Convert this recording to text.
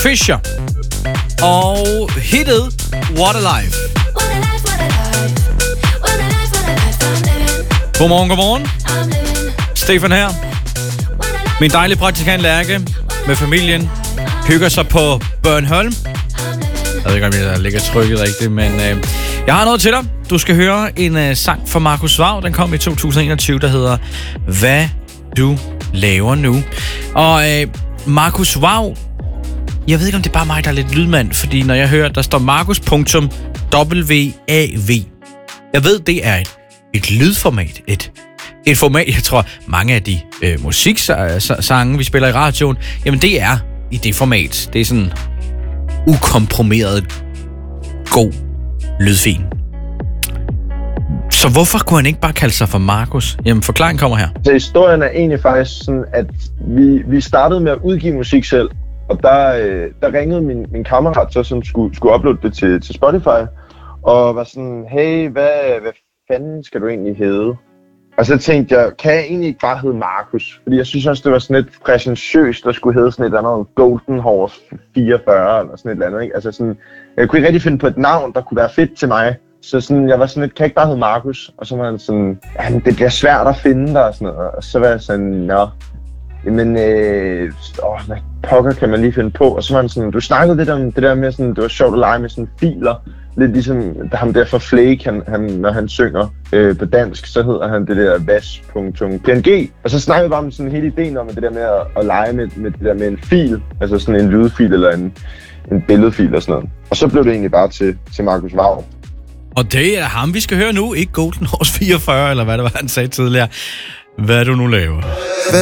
Fisher og hittet What a Life. Godmorgen. Stefan her. Min dejlige praktikant Lærke med familien hygger sig på Bornholm. Jeg ved ikke, om jeg ligger trykket rigtigt, men jeg har noget til dig. Du skal høre en sang fra Markus Vav. Den kom i 2021, der hedder Hvad du laver nu. Og Markus Vav, jeg ved ikke, om det er bare mig, der er lidt lydmand, fordi når jeg hører, der står Markus.wav. Jeg ved, det er et lydformat. Et format, jeg tror, mange af de musiksange, vi spiller i radioen, jamen det er i det format. Det er sådan ukomprimeret, god lydfin. Så hvorfor kunne han ikke bare kalde sig for Markus? Jamen, forklaringen kommer her. Så historien er egentlig faktisk sådan, at vi startede med at udgive musik selv, og der ringede min kammerat, så, som skulle uploade det til Spotify, og var sådan, hey, hvad fanden skal du egentlig hedde? Og så tænkte jeg, kan jeg egentlig ikke bare hedde Markus? Fordi jeg synes også, det var sådan lidt præsentiøst, der skulle hedde sådan et eller andet Golden Horse 44 eller sådan et eller andet, ikke? Altså sådan, jeg kunne ikke rigtig finde på et navn, der kunne være fedt til mig. Så sådan, jeg var sådan lidt, kan jeg ikke bare hedde Markus? Og så var han sådan, ja, det bliver svært at finde dig og sådan noget. Og så var jeg sådan, nå, jamen, hvad pokker kan man lige finde på? Og så var han sådan, du snakkede lidt om det der med sådan, det var sjovt at lege med sådan filer. Lidt ligesom ham der fra Flake, han, når han synger på dansk, så hedder han det der vas.png. Og så snakkede vi bare om sådan hele ideen om det der med at lege med det der med en fil, altså sådan en lydfil eller en billedfil og sådan noget. Og så blev det egentlig bare til Markus Vav. Og det er ham, vi skal høre nu, ikke Golden Horse 44, eller hvad det var, han sagde tidligere. Hvad du nu laver. Hvad